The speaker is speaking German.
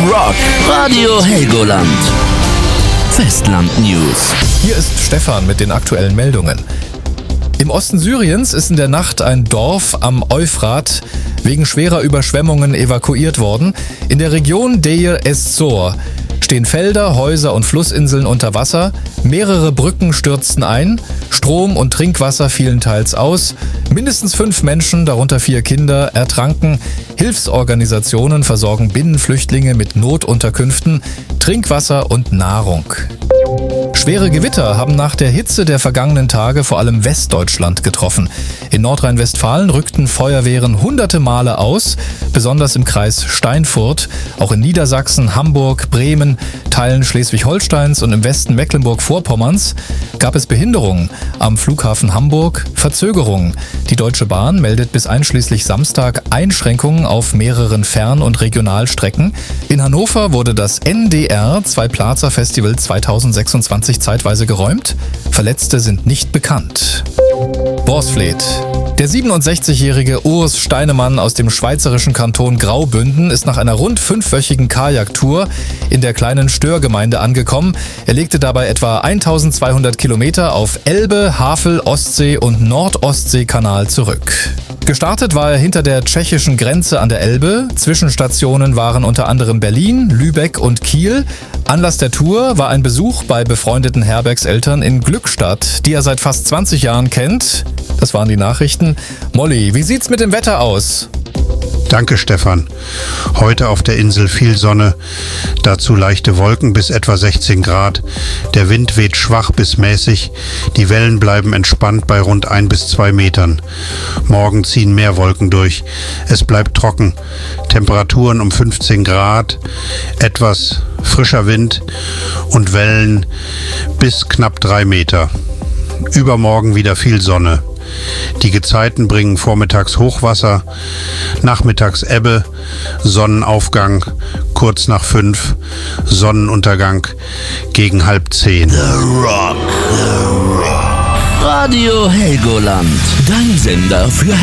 Rock. Radio Helgoland. Festland News. Hier ist Stefan mit den aktuellen Meldungen. Im Osten Syriens ist in der Nacht ein Dorf am Euphrat wegen schwerer Überschwemmungen evakuiert worden. In der Region Deir ez-Zor stehen Felder, Häuser und Flussinseln unter Wasser. Mehrere Brücken stürzten ein. Strom und Trinkwasser fielen teils aus. Mindestens 5 Menschen, darunter 4 Kinder, ertranken. Hilfsorganisationen versorgen Binnenflüchtlinge mit Notunterkünften, Trinkwasser und Nahrung. Schwere Gewitter haben nach der Hitze der vergangenen Tage vor allem Westdeutschland getroffen. In Nordrhein-Westfalen rückten Feuerwehren hunderte Male aus, besonders im Kreis Steinfurt. Auch in Niedersachsen, Hamburg, Bremen, Teilen Schleswig-Holsteins und im Westen Mecklenburg-Vorpommerns gab es Behinderungen. Am Flughafen Hamburg Verzögerungen. Die Deutsche Bahn meldet bis einschließlich Samstag Einschränkungen auf mehreren Fern- und Regionalstrecken. In Hannover wurde das NDR Zwei-Plaza Festival 2026 zeitweise geräumt. Verletzte sind nicht bekannt. Borsfleet. Der 67-jährige Urs Steinemann aus dem schweizerischen Kanton Graubünden ist nach einer rund 5-wöchigen Kajaktour in der kleinen Störgemeinde angekommen. Er legte dabei etwa 1200 Kilometer auf Elbe, Havel, Ostsee und Nordostseekanal zurück. Gestartet war er hinter der tschechischen Grenze an der Elbe. Zwischenstationen waren unter anderem Berlin, Lübeck und Kiel. Anlass der Tour war ein Besuch bei befreundeten Herbergseltern in Glückstadt, die er seit fast 20 Jahren kennt. Das waren die Nachrichten. Molly, wie sieht's mit dem Wetter aus? Danke, Stefan. Heute auf der Insel viel Sonne, dazu leichte Wolken bis etwa 16 Grad. Der Wind weht schwach bis mäßig. Die Wellen bleiben entspannt bei rund 1 bis 2 Metern. Morgen ziehen mehr Wolken durch. Es bleibt trocken. Temperaturen um 15 Grad, etwas frischer Wind und Wellen bis knapp 3 Meter. Übermorgen wieder viel Sonne. Die Gezeiten bringen vormittags Hochwasser, nachmittags Ebbe, Sonnenaufgang kurz nach 5, Sonnenuntergang gegen 9:30. The Rock. Radio Helgoland. Dein Sender für